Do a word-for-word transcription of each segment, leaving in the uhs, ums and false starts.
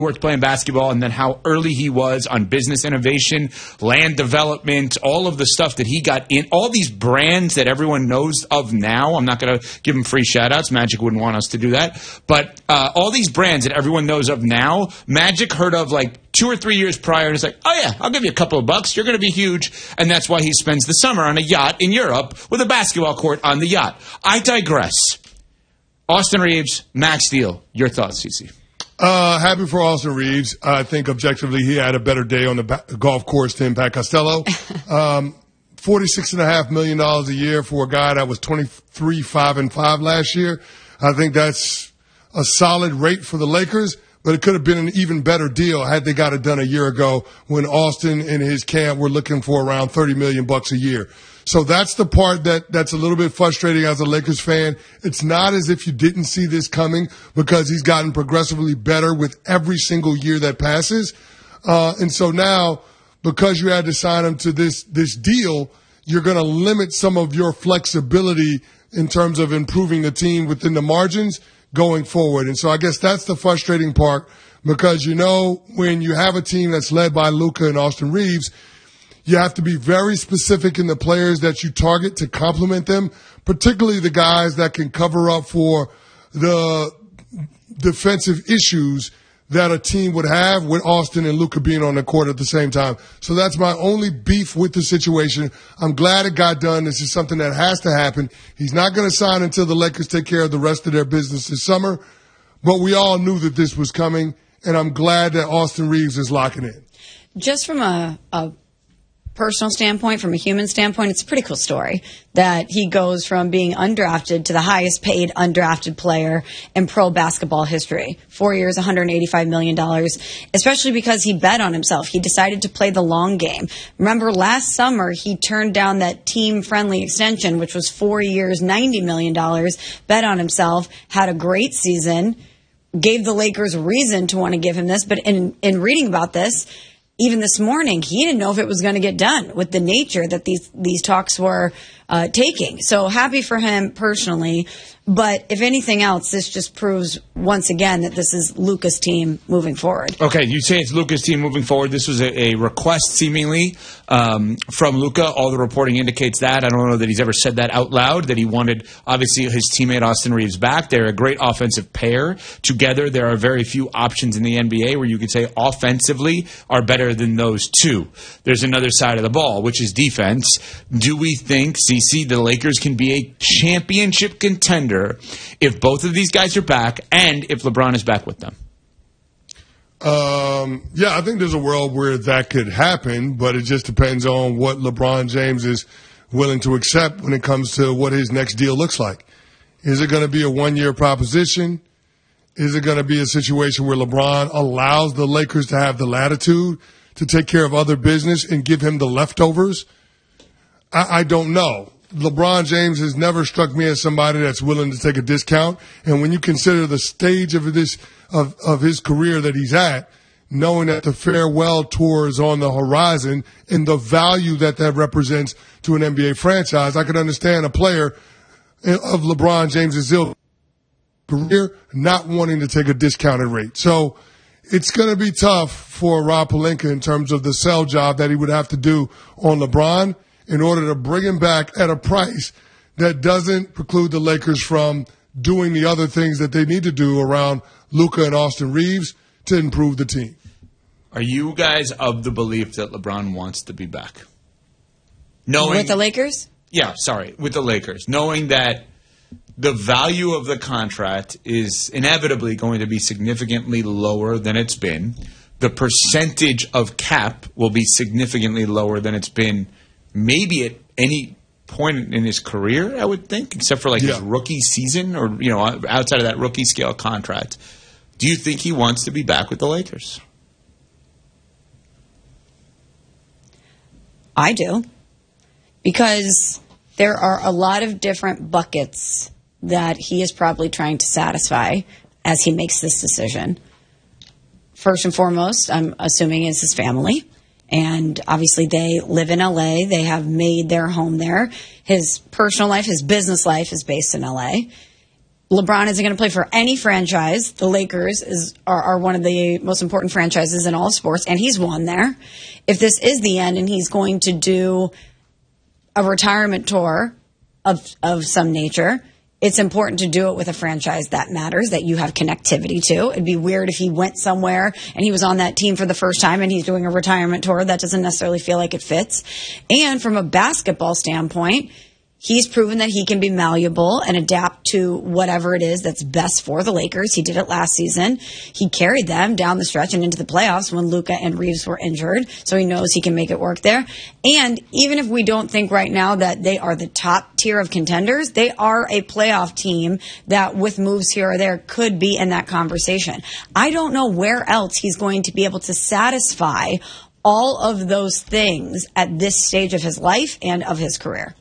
worth playing basketball, and then how early he was on business innovation, land development, all of the stuff that he got in, all these brands that everyone knows of now. I'm not going to give him free shout-outs. Magic wouldn't want us to do that. But uh, all these brands that everyone knows of now, Magic heard of like two or three years prior, and it's like, oh, yeah, I'll give you a couple of bucks. You're going to be huge. And that's why he spends the summer on a yacht in Europe with a basketball court on the yacht. I digress. Austin Reaves, max deal. Your thoughts, C C? Uh, happy for Austin Reaves. I think objectively he had a better day on the ba- golf course than Pat Costello. Um, forty-six and a half million dollars a year for a guy that was twenty-three, five and five last year. I think that's a solid rate for the Lakers, but it could have been an even better deal had they got it done a year ago when Austin and his camp were looking for around thirty million bucks a year. So that's the part that, that's a little bit frustrating as a Lakers fan. It's not as if you didn't see this coming because he's gotten progressively better with every single year that passes. Uh, and so now, because you had to sign him to this, this deal, you're going to limit some of your flexibility in terms of improving the team within the margins going forward. And so I guess that's the frustrating part because, you know, when you have a team that's led by Luka and Austin Reaves, you have to be very specific in the players that you target to complement them, particularly the guys that can cover up for the defensive issues that a team would have with Austin and Luka being on the court at the same time. So that's my only beef with the situation. I'm glad it got done. This is something that has to happen. He's not going to sign until the Lakers take care of the rest of their business this summer, but we all knew that this was coming, and I'm glad that Austin Reaves is locking in. Just from a, a personal standpoint, from a human standpoint, it's a pretty cool story that he goes from being undrafted to the highest paid undrafted player in pro basketball history. Four years, one hundred eighty-five million dollars, especially because he bet on himself. He decided to play the long game. Remember, last summer, he turned down that team-friendly extension, which was four years, ninety million dollars, bet on himself, had a great season, gave the Lakers reason to want to give him this. But in, in reading about this, even this morning, he didn't know if it was going to get done with the nature that these these talks were uh, taking. So happy for him personally. But if anything else, this just proves once again that this is Luka's team moving forward. Okay, you say it's Luka's team moving forward. This was a, a request, seemingly, um, from Luka. All the reporting indicates that. I don't know that he's ever said that out loud, that he wanted, obviously, his teammate Austin Reaves back. They're a great offensive pair. Together, there are very few options in the N B A where you could say offensively are better than those two. There's another side of the ball, which is defense. Do we think, C C, the Lakers can be a championship contender if both of these guys are back and if LeBron is back with them? Um, yeah, I think there's a world where that could happen, but it just depends on what LeBron James is willing to accept when it comes to what his next deal looks like. Is it going to be a one-year proposition? Is it going to be a situation where LeBron allows the Lakers to have the latitude to take care of other business and give him the leftovers? I, I don't know. LeBron James has never struck me as somebody that's willing to take a discount. And when you consider the stage of this of, of his career that he's at, knowing that the farewell tour is on the horizon and the value that that represents to an N B A franchise, I could understand a player of LeBron James's ilk career not wanting to take a discounted rate. So it's going to be tough for Rob Pelinka in terms of the sell job that he would have to do on LeBron in order to bring him back at a price that doesn't preclude the Lakers from doing the other things that they need to do around Luka and Austin Reaves to improve the team. Are you guys of the belief that LeBron wants to be back? Knowing, with the Lakers? Yeah, sorry, with the Lakers. Knowing that the value of the contract is inevitably going to be significantly lower than it's been. The percentage of cap will be significantly lower than it's been maybe at any point in his career, I would think, except for like yeah. his rookie season or, you know, outside of that rookie scale contract. Do you think he wants to be back with the Lakers? I do. Because there are a lot of different buckets that he is probably trying to satisfy as he makes this decision. First and foremost, I'm assuming, is his family. And obviously they live in L A. They have made their home there. His personal life, his business life is based in L A. LeBron isn't going to play for any franchise. The Lakers is are, are one of the most important franchises in all sports, and he's won there. If this is the end and he's going to do a retirement tour of of some nature, it's important to do it with a franchise that matters, that you have connectivity to. It'd be weird if he went somewhere and he was on that team for the first time and he's doing a retirement tour. That doesn't necessarily feel like it fits. And from a basketball standpoint, he's proven that he can be malleable and adapt to whatever it is that's best for the Lakers. He did it last season. He carried them down the stretch and into the playoffs when Luka and Reeves were injured, so he knows he can make it work there. And even if we don't think right now that they are the top tier of contenders, they are a playoff team that with moves here or there could be in that conversation. I don't know where else he's going to be able to satisfy all of those things at this stage of his life and of his career.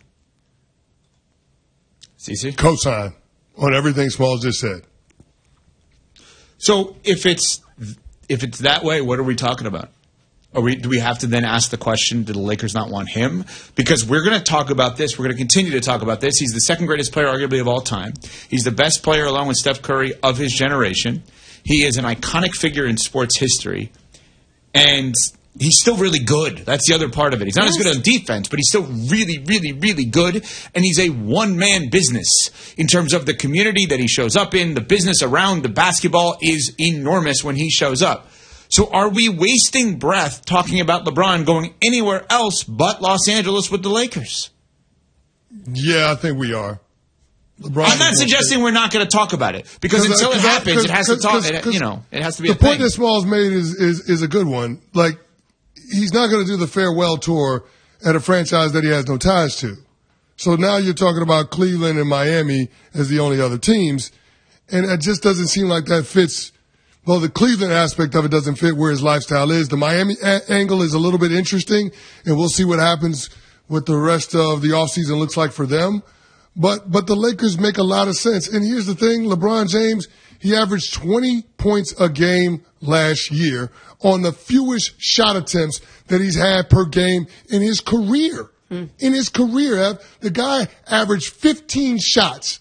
Cece? Cosign on everything Smalls just said. So if it's if it's that way, what are we talking about? Are we, do we have to then ask the question, do the Lakers not want him? Because we're going to talk about this. We're going to continue to talk about this. He's the second greatest player, arguably, of all time. He's the best player, along with Steph Curry, of his generation. He is an iconic figure in sports history. And he's still really good. That's the other part of it. He's not yes. as good on defense, but he's still really, really, really good. And he's a one-man business in terms of the community that he shows up in. The business around the basketball is enormous when he shows up. So are we wasting breath talking about LeBron going anywhere else but Los Angeles with the Lakers? Yeah, I think we are. LeBron I'm not suggesting we're not going to talk about it, because until I, it happens, I, it has to talk. It, you know, it has to be. The a point thing. that Smalls made is, is is a good one. Like, he's not going to do the farewell tour at a franchise that he has no ties to. So now you're talking about Cleveland and Miami as the only other teams, and it just doesn't seem like that fits. Well, the Cleveland aspect of it doesn't fit where his lifestyle is. The Miami a- angle is a little bit interesting, and we'll see what happens with the rest of the offseason looks like for them. But but the Lakers make a lot of sense. And here's the thing, LeBron James, he averaged twenty points a game last year on the fewest shot attempts that he's had per game in his career. Mm. In his career, the guy averaged fifteen shots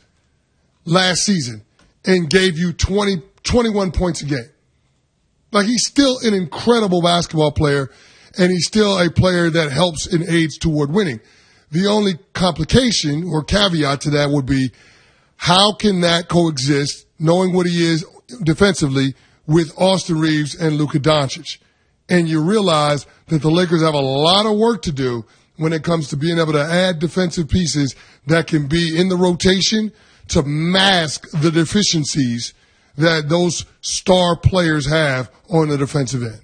last season and gave you twenty, twenty-one points a game. Like, he's still an incredible basketball player, and he's still a player that helps and aids toward winning. The only complication or caveat to that would be, how can that coexist, knowing what he is defensively, with Austin Reeves and Luka Doncic? And you realize that the Lakers have a lot of work to do when it comes to being able to add defensive pieces that can be in the rotation to mask the deficiencies that those star players have on the defensive end.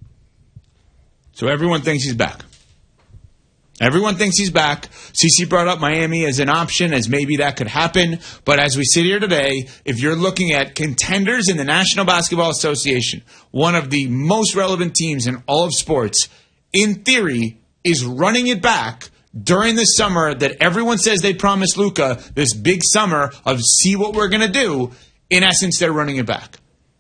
So everyone thinks he's back. Everyone thinks he's back. CeCe brought up Miami as an option, as maybe that could happen. But as we sit here today, if you're looking at contenders in the National Basketball Association, one of the most relevant teams in all of sports, in theory, is running it back during the summer that everyone says they promised Luka, this big summer of see what we're going to do. In essence, they're running it back.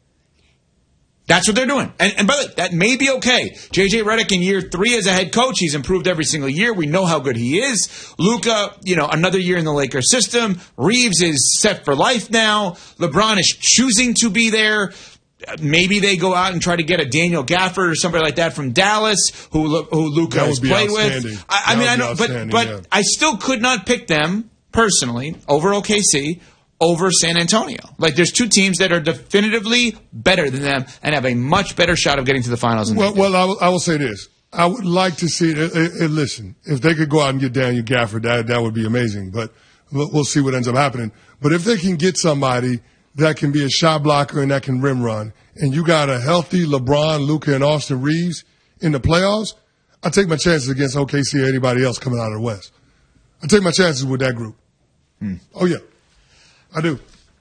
That's what they're doing. And, and by the way, that may be okay. J J Redick in year three as a head coach, he's improved every single year. We know how good he is. Luka, you know, another year in the Lakers system. Reeves is set for life now. LeBron is choosing to be there. Maybe they go out and try to get a Daniel Gafford or somebody like that from Dallas, who who Luka has played with. I, I mean, I know, but but yeah. I still could not pick them personally over O K C. Over San Antonio. Like, there's two teams that are definitively better than them and have a much better shot of getting to the finals. Than well, well I, will, I will say this. I would like to see, uh, uh, listen, if they could go out and get Daniel Gafford, that, that would be amazing. But we'll see what ends up happening. But if they can get somebody that can be a shot blocker and that can rim run, and you got a healthy LeBron, Luka, and Austin Reeves in the playoffs, I take my chances against O K C or anybody else coming out of the West. I take my chances with that group. Hmm. Oh, yeah. I do.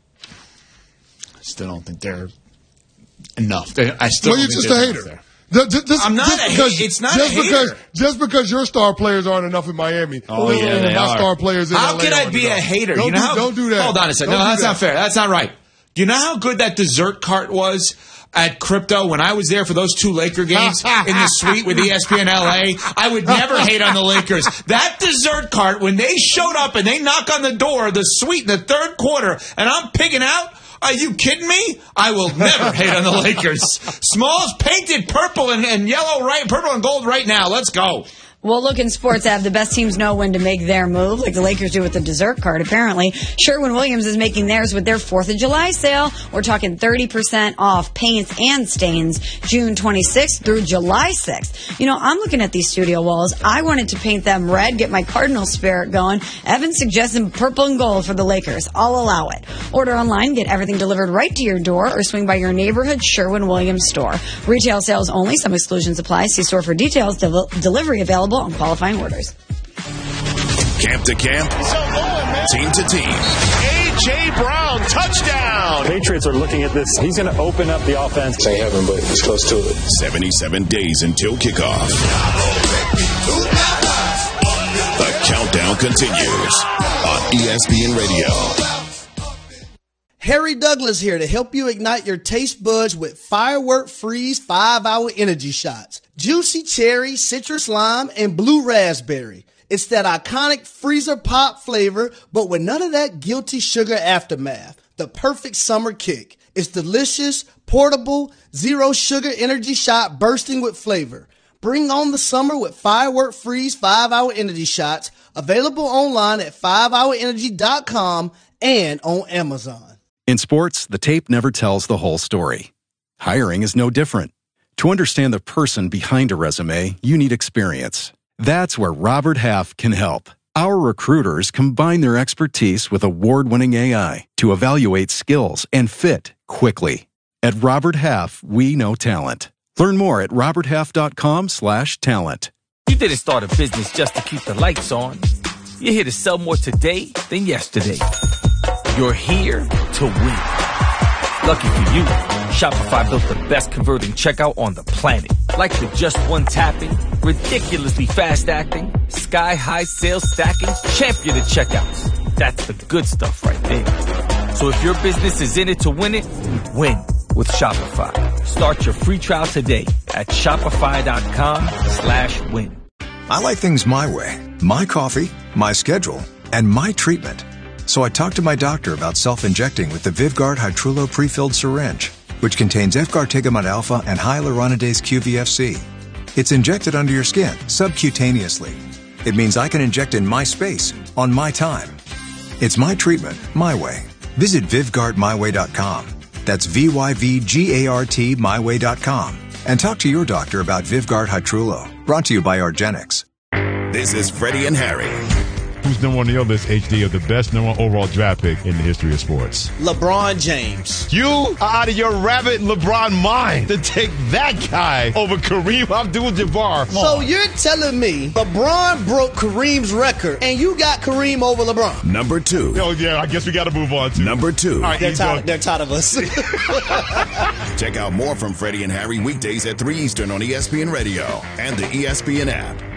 I still don't think they're enough. They, I still. Well, you're just a hater. Just, just, I'm not just a because, hater. It's not just a hater. Because, just because your star players aren't enough in Miami. Oh, yeah, they my are. star players in How L A can I be enough. a hater? Don't, you know do, how, don't do that. Hold on a second. Don't No, do that's that. not fair. That's not right. Do you know how good that dessert cart was? at Crypto, when I was there for those two Laker games in the suite with E S P N L A, I would never hate on the Lakers. That dessert cart, when they showed up and they knock on the door of the suite in the third quarter, and I'm picking out, are you kidding me? I will never hate on the Lakers. Smalls painted purple and, and yellow, right? Purple and gold right now. Let's go. Well, look, in sports, have the best teams know when to make their move, like the Lakers do with the dessert card, apparently. Sherwin-Williams is making theirs with their fourth of July sale. We're talking thirty percent off paints and stains June twenty-sixth through July sixth. You know, I'm looking at these studio walls. I wanted to paint them red, get my Cardinal spirit going. Evan suggested purple and gold for the Lakers. I'll allow it. Order online, get everything delivered right to your door, or swing by your neighborhood Sherwin-Williams store. Retail sales only. Some exclusions apply. See store for details. Del- delivery available on qualifying orders. Camp to camp, team to team. A J. Brown, touchdown! Patriots are looking at this. He's going to open up the offense. Ain't heaven, but it's close to it. seventy-seven days until kickoff. The countdown continues on E S P N Radio. Harry Douglas here to help you ignite your taste buds with Firework Freeze five hour energy shots. Juicy cherry, citrus lime, and blue raspberry. It's that iconic freezer pop flavor, but with none of that guilty sugar aftermath. The perfect summer kick. It's delicious, portable, zero sugar energy shot bursting with flavor. Bring on the summer with Firework Freeze five hour energy shots. Available online at five hour energy dot com and on Amazon. In sports, the tape never tells the whole story. Hiring is no different. To understand the person behind a resume, you need experience. That's where Robert Half can help. Our recruiters combine their expertise with award-winning A I to evaluate skills and fit quickly. At Robert Half, we know talent. Learn more at robert half dot com slash talent. You didn't start a business just to keep the lights on. You're here to sell more today than yesterday. You're here to win. Lucky for you, Shopify built the best converting checkout on the planet. Like the just one tapping, ridiculously fast acting, sky-high sales stacking, champion of checkouts. That's the good stuff right there. So if your business is in it to win it, win with Shopify. Start your free trial today at shopify.com slash win. I like things my way. My coffee, my schedule, and my treatment. So I talked to my doctor about self-injecting with the Vyvgart Hytrulo pre-filled syringe, which contains Efgartigimod alpha and hyaluronidase Q V F C. It's injected under your skin, subcutaneously. It means I can inject in my space, on my time. It's my treatment, my way. Visit Vyvgart my way dot com. That's V Y V G A R T my way dot com. And talk to your doctor about Vyvgart Hytrulo. Brought to you by Argenix. This is Freddie and Harry. Who's number one on your list, H D, of the best number one overall draft pick in the history of sports? LeBron James. You are out of your rabbit LeBron mind to take that guy over Kareem Abdul-Jabbar. So you're telling me LeBron broke Kareem's record and you got Kareem over LeBron? Number two. Oh, yeah, I guess we got to move on to. Number two. All right, they're, tired, they're tired of us. Check out more from Freddie and Harry weekdays at three Eastern on E S P N Radio and the E S P N app.